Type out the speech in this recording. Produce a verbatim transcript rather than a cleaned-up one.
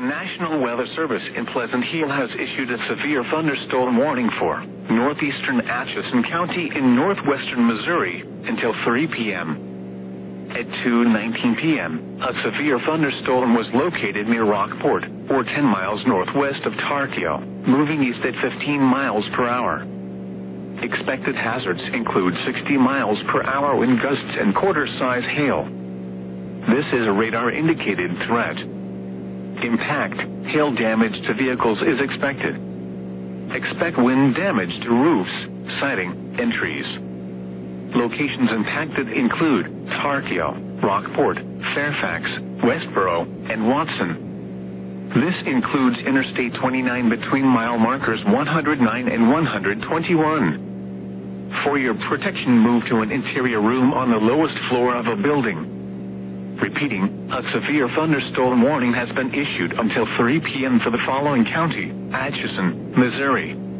National Weather Service in Pleasant Hill has issued a severe thunderstorm warning for northeastern Atchison County in northwestern Missouri until three p.m. At two nineteen p.m., a severe thunderstorm was located near Rockport, or ten miles northwest of Tarkio, moving east at fifteen miles per hour. Expected hazards include sixty miles per hour wind gusts and quarter-size hail. This is a radar-indicated threat. Impact, hail damage to vehicles is expected. Expect wind damage to roofs, siding, and trees. Locations impacted include Tarkio, Rockport, Fairfax, Westboro, and Watson. This includes Interstate twenty-nine between mile markers one hundred nine and one hundred twenty-one. For your protection, move to an interior room on the lowest floor of a building. Repeating, a severe thunderstorm warning has been issued until three p.m. for the following county: Atchison, Missouri,